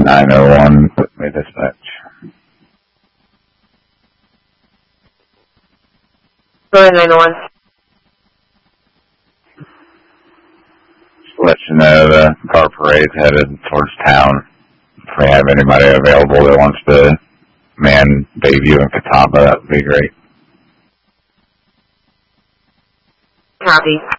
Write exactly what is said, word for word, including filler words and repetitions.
nine oh one, put me dispatch. Sorry, nine oh one. Just let you know the car parade's headed towards town. If we have anybody available that wants to man Bayview and Catawba, that would be great. Copy.